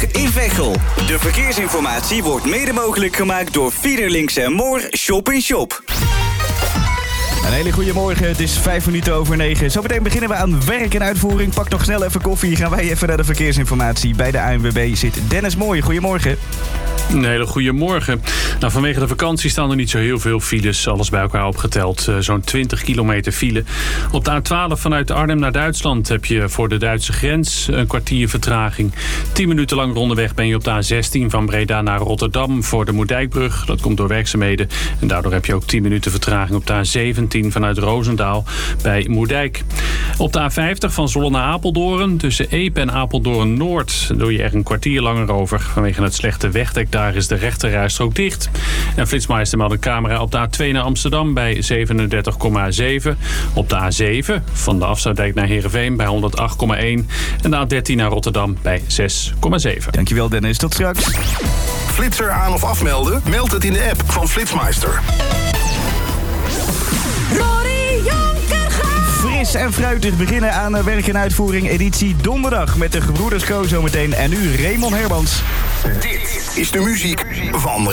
donderdag in Veghel. De verkeersinformatie wordt mede mogelijk gemaakt door Fiederlinks en Moor Shop in Shop. Een hele goede morgen, het is 9:05. Zometeen beginnen we aan werk en uitvoering. Pak nog snel even koffie, gaan wij even naar de verkeersinformatie. Bij de ANWB zit Dennis Mooij. Goedemorgen. Een hele goede morgen. Nou, vanwege de vakantie staan er niet zo heel veel files. Alles bij elkaar opgeteld. Zo'n 20 kilometer file. Op de A12 vanuit Arnhem naar Duitsland heb je voor de Duitse grens een kwartier vertraging. 10 minuten lang rondeweg ben je op de A16 van Breda naar Rotterdam voor de Moerdijkbrug. Dat komt door werkzaamheden. En daardoor heb je ook 10 minuten vertraging op de A17 vanuit Roosendaal bij Moerdijk. Op de A50 van Zwolle naar Apeldoorn tussen Epe en Apeldoorn Noord doe je er een kwartier langer over. Vanwege het slechte wegdek daar is de rechterrijstrook dicht. En Flitsmeister meldt een camera op de A2 naar Amsterdam bij 37,7. Op de A7 van de Afsluitdijk naar Heerenveen bij 108,1. En de A13 naar Rotterdam bij 6,7. Dankjewel Dennis, tot straks. Flitser aan of afmelden? Meld het in de app van Flitsmeister. Fris en fruitig beginnen aan werk en uitvoering editie donderdag met de Gebroeders Co zometeen en nu Raymond Hermans. Dit is de muziek van